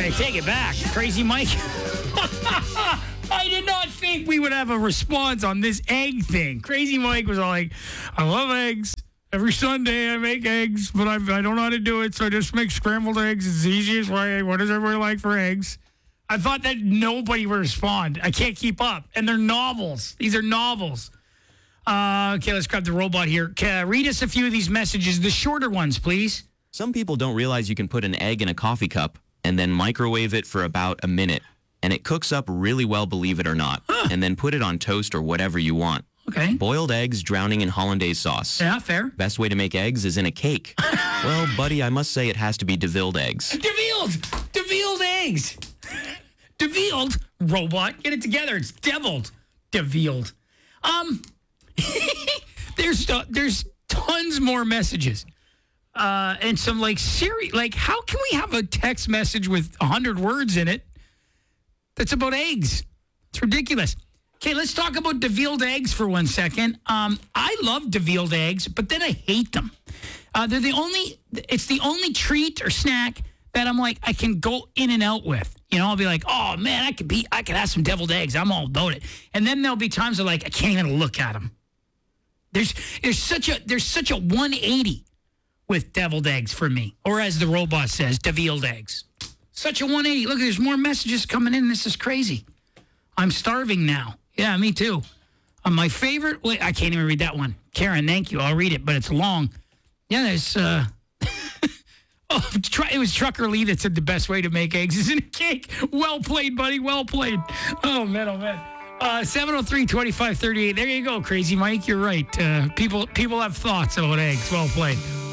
I take it back. Crazy Mike. I did not think we would have a response on this egg thing. Crazy Mike was all like, I love eggs. Every Sunday I make eggs, but I don't know how to do it, so I just make scrambled eggs. It's the easiest way. What does everybody like for eggs? I thought that nobody would respond. I can't keep up. And they're novels. These are novels. Okay, let's grab the robot here. Read us a few of these messages, the shorter ones, please. Some people don't realize you can put an egg in a coffee cup and then microwave it for about a minute. And it cooks up really well, believe it or not. And then put it on toast or whatever you want. Okay. Boiled eggs drowning in hollandaise sauce. Yeah, fair. Best way to make eggs is in a cake. Well, buddy, I must say it has to be DeVilled eggs. DeVilled eggs. DeVilled robot. Get it together. It's deviled. DeVilled. There's tons more messages. And some how can we have a text message with 100 words in it that's about eggs? It's ridiculous. Okay, let's talk about DeVilled eggs for 1 second. I love DeVilled eggs, but then I hate them. It's the only treat or snack that I'm like, I can go in and out with. You know, I'll be like, oh man, I could have some deviled eggs. I'm all about it. And then there'll be times where I can't even look at them. There's such a 180 with deviled eggs for me. Or as the robot says, DeVilled eggs. Such a 180. Look, there's more messages coming in. This is crazy. I'm starving now. Yeah, me too. My favorite, wait, I can't even read that one. Karen, thank you. I'll read it, but it's long. Yeah, there's, it was Trucker Lee that said the best way to make eggs is in a cake. Well played, buddy. Well played. Oh, man, oh, man. 703-2538. There you go, Crazy Mike. You're right. People have thoughts about eggs. Well played.